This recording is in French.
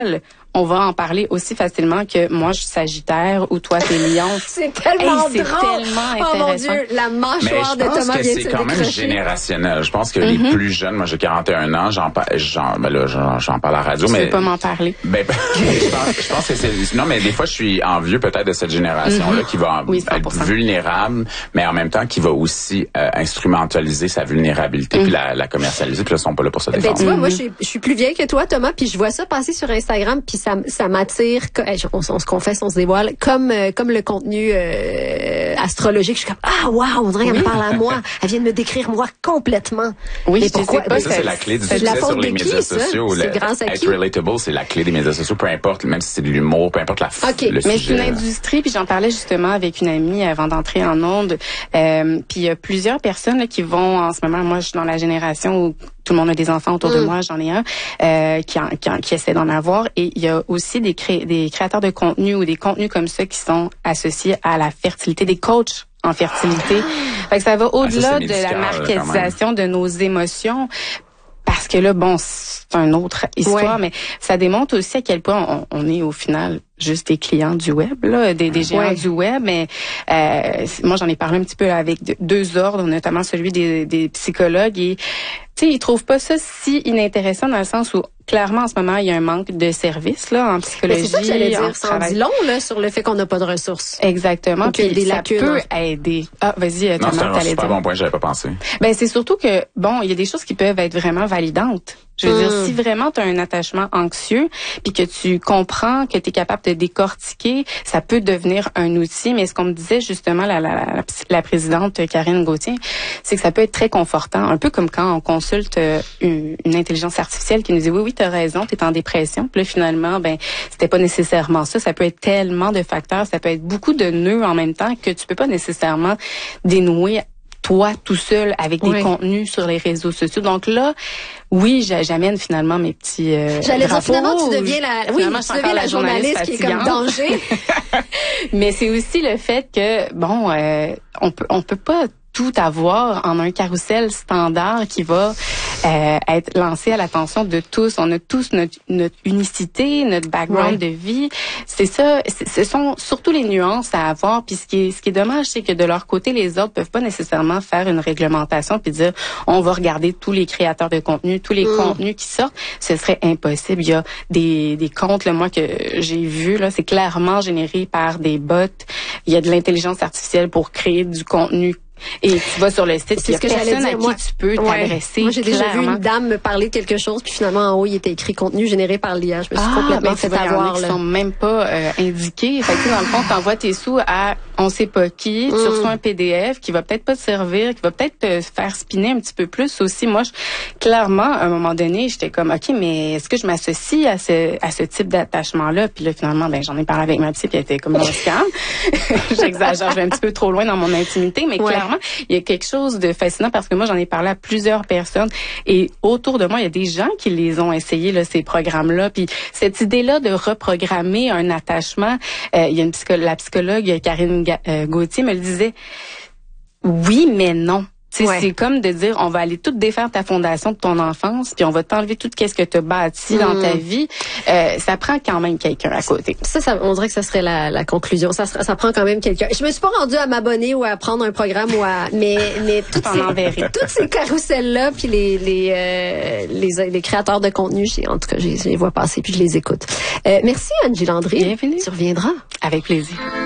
on va en parler aussi facilement que moi, je suis Sagittaire ou toi, t'es Lion. C'est tellement drôle. C'est tellement intéressant. Oh mon Dieu, la mâchoire de Thomas vient de se décrocher. C'est quand même générationnel. Je pense que les plus jeunes, moi j'ai 41 ans, j'en parle à la radio, Tu mais veux pas m'en parler. Je pense que c'est non, mais des fois je suis envieux peut-être de cette génération-là qui va être vulnérable, mais en même temps qui va aussi instrumentaliser sa vulnérabilité puis la commercialiser, puis là ils sont pas là pour se défendre. Tu vois, moi je suis plus vieille que toi, Thomas, puis je vois ça passer sur Instagram, puis ça m'attire. On se confesse, on se dévoile comme le contenu astrologique. Je suis comme wow, on dirait qu'elle me parle à moi. Elle vient de me décrire moi complètement. Oui, mais je pourquoi? sais pas. Ça c'est la clé du succès sur les médias sociaux. C'est grâce à qui? Être relatable, c'est la clé des médias sociaux. Peu importe, même si c'est de l'humour, peu importe le sujet. Mais c'est une industrie, puis j'en parlais justement avec une amie avant d'entrer en onde. Puis il y a plusieurs personnes là, qui vont en ce moment. Moi, je suis dans la génération où tout le monde a des enfants autour de moi, j'en ai un qui essaie d'en avoir, et il y a aussi des créateurs de contenu ou des contenus comme ça qui sont associés à la fertilité, des coachs en fertilité. Fait que ça va au-delà de la marketisation de nos émotions. Parce que là, bon, c'est une autre histoire, mais ça démontre aussi à quel point on est au final juste des clients du web, là, des géants du web. Mais moi, j'en ai parlé un petit peu avec deux ordres, notamment celui des psychologues. Et tu sais, ils trouvent pas ça si inintéressant dans le sens où clairement en ce moment il y a un manque de services là en psychologie. Mais c'est ça que j'allais dire, ça en dit long là sur le fait qu'on n'a pas de ressources. Exactement. Puis des lacunes. Ça peut aider. Ah, vas-y, Thomas, c'est un super bon point, j'avais pas pensé. Ben c'est surtout que bon, il y a des choses qui peuvent être vraiment validantes. Je veux dire, si vraiment tu as un attachement anxieux, puis que tu comprends que tu es capable de décortiquer, ça peut devenir un outil. Mais ce qu'on me disait justement la présidente Karine Gauthier, c'est que ça peut être très confortant, un peu comme quand on consulte une intelligence artificielle qui nous dit oui, t'as raison, t'es en dépression. Puis là, finalement, ben c'était pas nécessairement ça. Ça peut être tellement de facteurs, ça peut être beaucoup de nœuds en même temps que tu peux pas nécessairement dénouer toi tout seul avec des contenus sur les réseaux sociaux. Donc là, oui, j'amène finalement mes petits J'allais dire finalement tu deviens la journaliste qui est comme danger. Mais c'est aussi le fait que bon, on peut pas tout avoir en un carrousel standard qui va être lancé à l'attention de tous. On a tous notre unicité, notre background de vie. C'est ça. Ce sont surtout les nuances à avoir. Puis ce qui est dommage, c'est que de leur côté, les autres peuvent pas nécessairement faire une réglementation puis dire on va regarder tous les créateurs de contenu, tous les contenus qui sortent. Ce serait impossible. Il y a des comptes là, moi que j'ai vus là, c'est clairement généré par des bots. Il y a de l'intelligence artificielle pour créer du contenu. Et tu vas sur le site, il y a personne à qui tu peux t'adresser. Moi, j'ai déjà vu une dame me parler de quelque chose, puis finalement, en haut, il était écrit contenu généré par l'IA. Je me suis complètement fait avoir. Ils sont même pas indiqués. Fait que dans le fond, t'envoies tes sous à on sait pas qui, tu reçois un PDF qui va peut-être pas te servir, qui va peut-être te faire spinner un petit peu plus aussi. Moi, clairement, à un moment donné, j'étais comme, OK, mais est-ce que je m'associe à ce type d'attachement-là? Puis là, finalement, ben j'en ai parlé avec ma psy, puis elle était comme, on se calme. J'exagère, je vais un petit peu trop loin dans mon intimité, mais clairement, il y a quelque chose de fascinant parce que moi, j'en ai parlé à plusieurs personnes et autour de moi, il y a des gens qui les ont essayés, là, ces programmes-là. Puis cette idée-là de reprogrammer un attachement, il y a la psychologue Karine Gauthier me le disait, oui, mais non. C'est comme de dire, on va aller tout défaire ta fondation de ton enfance, puis on va t'enlever tout ce que tu as bâti dans ta vie. Ça prend quand même quelqu'un à côté. Ça, on dirait que ça serait la conclusion. Ça prend quand même quelqu'un. Je me suis pas rendue à m'abonner ou à prendre un programme mais toutes ces carousels-là, puis les créateurs de contenu, en tout cas, je les vois passer puis je les écoute. Merci Angie Landry. Bienvenue. Tu reviendras. Avec plaisir.